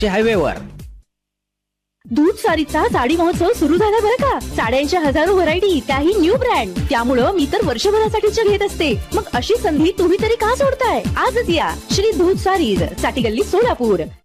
हायवेवर. दूध सारीचा साडी महोत्सव सुरू झाला बरं का. साड्यांच्या हजारो व्हरायटी, त्याही न्यू ब्रँड. त्यामुळं मी तर वर्षभरासाठीच घेत असते. मग अशी संधी तुम्ही तरी का सोडताय? आजच या श्री दूध सारीज, साठी गल्ली, सोलापूर.